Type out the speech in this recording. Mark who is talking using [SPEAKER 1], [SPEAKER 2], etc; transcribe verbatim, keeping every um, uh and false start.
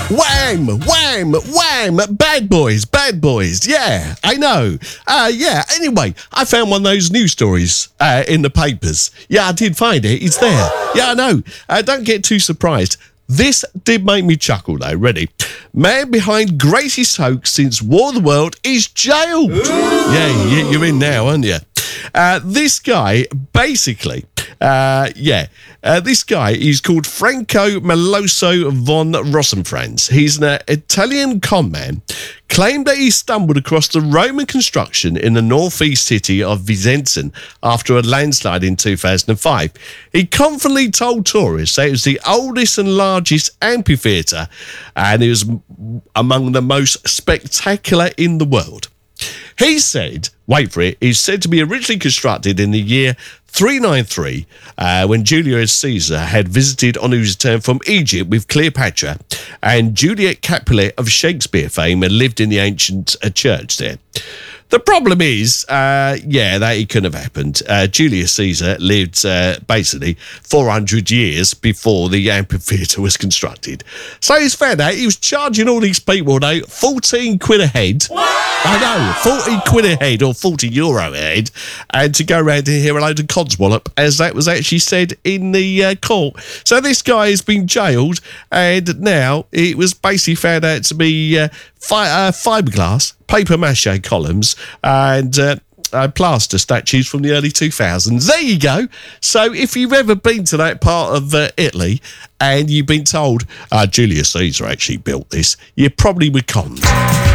[SPEAKER 1] Wham! Wham! Wham! Bad boys, bad boys. Yeah, I know. Uh, yeah, anyway, I found one of those news stories uh, in the papers. Yeah, I did find it. It's there. Yeah, I know. Uh, don't get too surprised. This did make me chuckle, though. Ready? Man behind greatest hoax since War of the World is jailed. Ooh. Yeah, you're in now, aren't you? Uh, this guy, basically, uh, yeah, uh, this guy is called Franco Meloso von Rosenfranz. He's an uh, Italian con man, claimed that he stumbled across the Roman construction in the northeast city of Vicenza after a landslide in two thousand five. He confidently told tourists that it was the oldest and largest amphitheatre, and it was among the most spectacular in the world. He said, wait for it, he's said to be originally constructed in the year three ninety-three, uh, when Julius Caesar had visited on his return from Egypt with Cleopatra, and Juliet Capulet of Shakespeare fame had lived in the ancient uh, church there. The problem is, uh, yeah, that it couldn't have happened. Uh, Julius Caesar lived uh, basically four hundred years before the amphitheatre was constructed. So he's found out he was charging all these people, though, fourteen quid a head. What? I know, forty quid a head or forty euro a head, and to go around and hear a load of codswallop, as that was actually said in the uh, court. So this guy has been jailed, and now it was basically found out to be uh, fi- uh, fiberglass, paper mache columns, and uh, uh, plaster statues from the early two thousands. There you go. So if you've ever been to that part of uh, Italy and you've been told uh, Julius Caesar actually built this, you probably were conned.